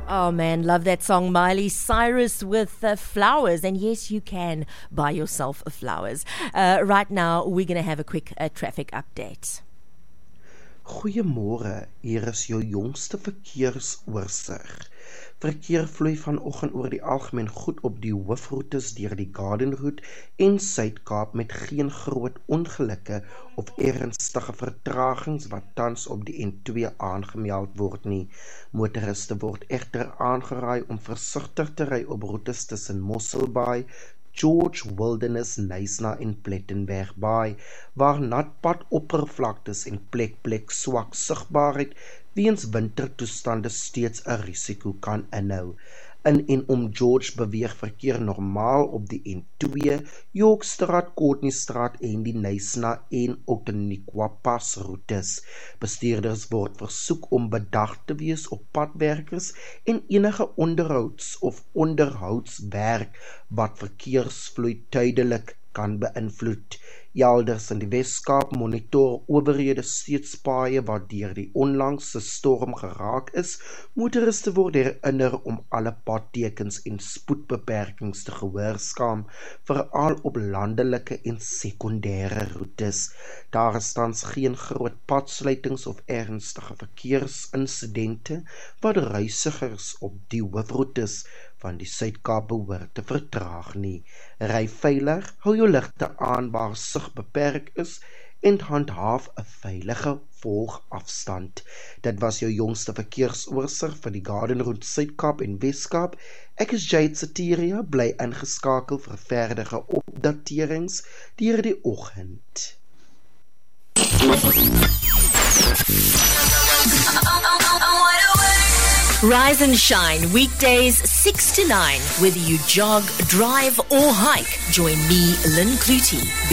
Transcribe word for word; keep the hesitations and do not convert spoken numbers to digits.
Oh man, love that song, Miley Cyrus with uh, Flowers. And yes, you can buy yourself flowers. Uh, right now, we're going to have a quick uh, traffic update. Goeiemôre, hier is jou jongste verkeersoorseig. Verkeer vloei vanoggend oor die algemeen goed op die hoofroetes deur die Garden Route en Suid-Kaap met geen groot ongelukke of ernstige vertragings wat tans op die N twee aangemeld word nie. Motoriste word egter aangeraai om versigtig te ry op roetes tussen Mosselbaai, George Wilderness, Knysna en Plettenberg Baai, waar natpad oppervlaktes en plek plek swak sigbaarheid weens wintertoestande steeds 'n risiko kan inhou. In en om George beweeg verkeer normaal op die N twee, Yorkstraat, Courtneystraat en die Knysna en Outeniqua Pas roetes. Bestuurders word versoek om bedag te wees op padwerkers en enige onderhouds- of onderhoudswerk wat verkeersvloei tydelik kan beïnvloed. Elders in die Wes-Kaap monitor owerhede steeds paaie wat deur die onlangse storm geraak is. Motoriste word herinner om alle padtekens en spoedbeperkings te gehoorsaam, veral op landelike en sekondêre roetes. Daar is tans geen groot padsluitings of ernstige verkeersinsidente wat reisigers op die hoofroetes van die Suid-Kaap behoort te vertraag nie. Ry veilig, hou jou ligte aan waar sig beperk is en handhaaf 'n veilige volgafstand. Dit was jou jongste verkeersoorseig vir die Garden Route Suid-Kaap en Wes-Kaap. Ek is Jade Satiria, bly ingeskakel vir verdere opdaterings deur die oggend. Rise and shine, weekdays six to nine. Whether you jog, drive or hike, join me, Lynn Clutie.